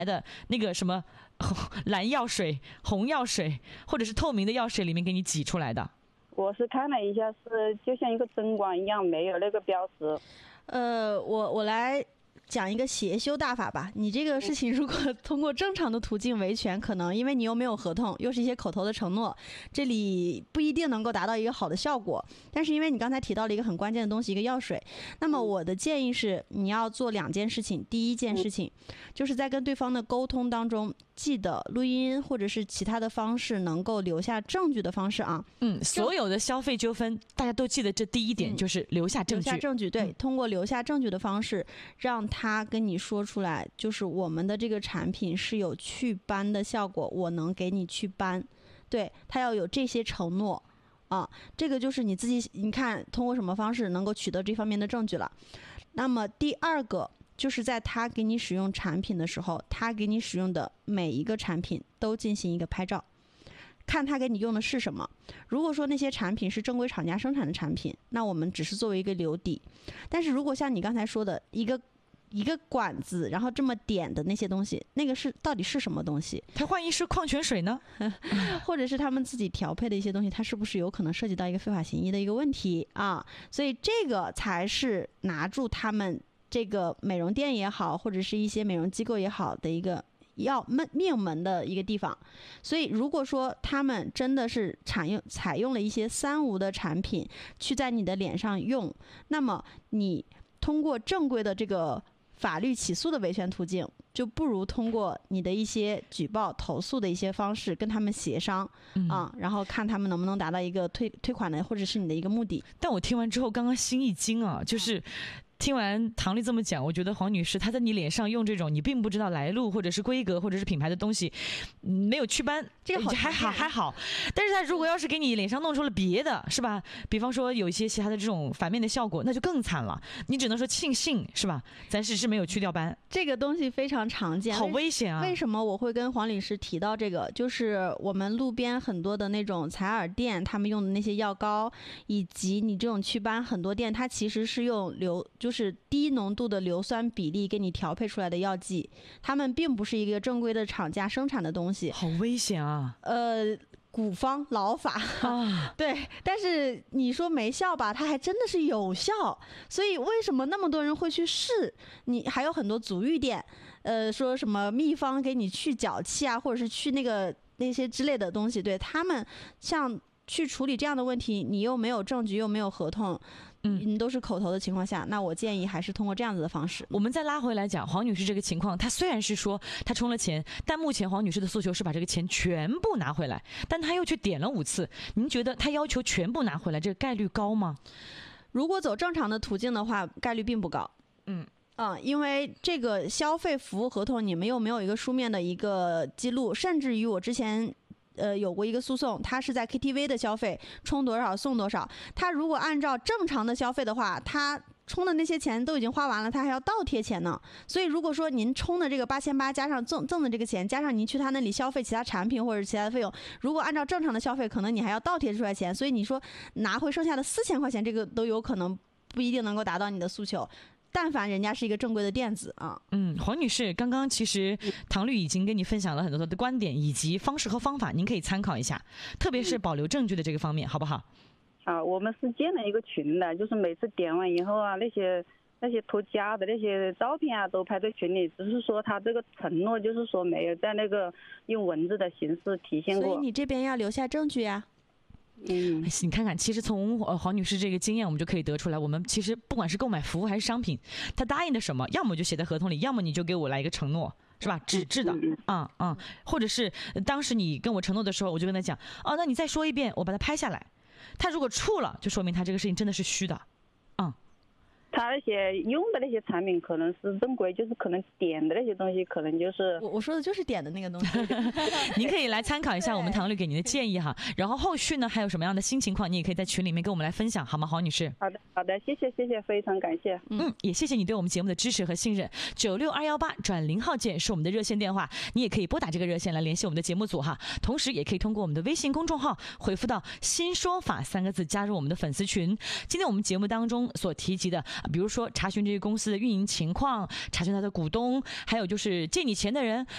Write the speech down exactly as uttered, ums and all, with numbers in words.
的那个什么蓝药水、红药水，或者是透明的药水里面给你挤出来的？ 我是看了一下，是就像一个针管一样，没有那个标识。 呃，我我来讲一个邪修大法吧。你这个事情如果通过正常的途径维权，可能因为你又没有合同，又是一些口头的承诺，这里不一定能够达到一个好的效果。但是因为你刚才提到了一个很关键的东西，一个药水，那么我的建议是你要做两件事情。第一件事情就是在跟对方的沟通当中，记得录音或者是其他的方式能够留下证据的方式啊。 嗯，所有的消费纠纷大家都记得这第一点，就是留下证据。 留下证据，对、嗯，通过留下证据的方式让他跟你说出来，就是我们的这个产品是有祛斑的效果，我能给你祛斑。对，他要有这些承诺啊，这个就是你自己你看通过什么方式能够取得这方面的证据了。那么第二个就是在他给你使用产品的时候，他给你使用的每一个产品都进行一个拍照，看他给你用的是什么。如果说那些产品是正规厂家生产的产品，那我们只是作为一个留底。但是如果像你刚才说的一个一个管子然后这么点的那些东西，那个是到底是什么东西？ 它万一是矿泉水呢？ 或者是他们自己调配的一些东西，它是不是有可能涉及到一个非法行医的一个问题啊？所以这个才是拿住他们这个美容店也好，或者是一些美容机构也好的一个要命门的一个地方。所以如果说他们真的是采用采用了一些三无的产品去在你的脸上用，那么你通过正规的这个法律起诉的维权途径，就不如通过你的一些举报投诉的一些方式跟他们协商、嗯、啊，然后看他们能不能达到一个退退款的或者是你的一个目的。 但我听完之后刚刚心一惊啊，就是听完唐丽这么讲，我觉得黄女士她在你脸上用这种你并不知道来路或者是规格或者是品牌的东西，没有祛斑， 这个好还好还好。但是她如果要是给你脸上弄出了别的，是吧？比方说有一些其他的这种反面的效果，那就更惨了。你只能说庆幸，是吧？咱只是没有去掉斑。 这个东西非常常见， 好危险啊！ 为什么我会跟黄律师提到这个？就是我们路边很多的那种采耳店，他们用的那些药膏，以及你这种祛斑，很多店它其实是用硫就。就是低浓度的硫酸比例给你调配出来的药剂，它们并不是一个正规的厂家生产的东西。 好危险啊！ 呃，古方老法啊，对，但是你说没效吧，它还真的是有效。所以为什么那么多人会去试？你还有很多足浴店，呃，说什么秘方给你去脚气啊，或者是去那个那些之类的东西，对他们像去处理这样的问题，你又没有证据，又没有合同。嗯，你都是口头的情况下，那我建议还是通过这样子的方式。 我们再拉回来讲黄女士这个情况，她虽然是说她充了钱，但目前黄女士的诉求是把这个钱全部拿回来，但她又去点了五次。您觉得她要求全部拿回来，这个概率高吗？ 如果走正常的途径的话，概率并不高。嗯。嗯，因为这个消费服务合同你们又没有一个书面的一个记录，甚至于我之前呃，有过一个诉讼，他是在 K T V 的消费，充多少送多少。他如果按照正常的消费的话，他充的那些钱都已经花完了，他还要倒贴钱呢。所以如果说您充的这个八千八加上赠赠的这个钱，加上您去他那里消费其他产品或者其他的费用，如果按照正常的消费，可能你还要倒贴出来钱。所以你说拿回剩下的四千块钱，这个都有可能不一定能够达到你的诉求。但凡人家是一个正规的店子啊。 嗯，黄女士，刚刚其实唐律已经跟你分享了很多的观点以及方式和方法，您可以参考一下，特别是保留证据的这个方面，好不好？ 啊，我们是建了一个群的，就是每次点完以后啊，那些那些托家的那些照片啊，都拍在群里，只是说他这个承诺就是说没有在那个用文字的形式体现过。 所以你这边要留下证据呀。 嗯，你看看，其实从呃黄女士这个经验，我们就可以得出来，我们其实不管是购买服务还是商品，他答应的什么，要么就写在合同里，要么你就给我来一个承诺，是吧？纸质的，啊啊、嗯嗯，或者是当时你跟我承诺的时候，我就跟他讲，哦，那你再说一遍，我把它拍下来。他如果处了，就说明他这个事情真的是虚的，嗯。 他那些用的那些产品可能是正规，就是可能点的那些东西可能就是我我说的就是点的那个东西。 您可以来参考一下我们唐律给您的建议哈。然后后续呢还有什么样的新情况，你也可以在群里面跟我们来分享，好吗，黄女士？ 好的好的，谢谢谢谢，非常感谢。 嗯，也谢谢你对我们节目的支持和信任。九六二幺八转零号键是我们的热线电话，你也可以拨打这个热线来联系我们的节目组哈。同时也可以通过我们的微信公众号回复到新说法三个字加入我们的粉丝群。今天我们节目当中所提及的比如说查询这个公司的运营情况，查询他的股东，还有就是借你钱的人